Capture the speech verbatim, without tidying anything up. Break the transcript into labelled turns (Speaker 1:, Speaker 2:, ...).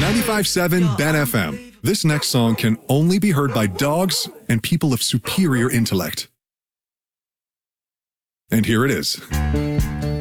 Speaker 1: ninety-five point seven Ben F M. This next song can only be heard by dogs and people of superior intellect. And here it is.